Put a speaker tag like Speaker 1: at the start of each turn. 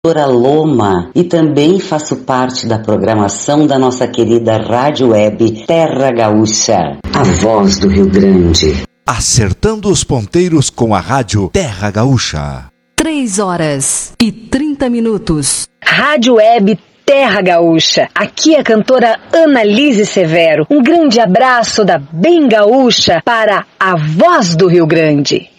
Speaker 1: Doutora Loma, e também faço parte da programação da nossa querida Rádio Web Terra Gaúcha, a voz do Rio Grande.
Speaker 2: Acertando os ponteiros com a Rádio Terra Gaúcha.
Speaker 3: 3h30.
Speaker 4: Rádio Web Terra Gaúcha. Aqui é a cantora Annalise Severo. Um grande abraço da Bem Gaúcha para a voz do Rio Grande.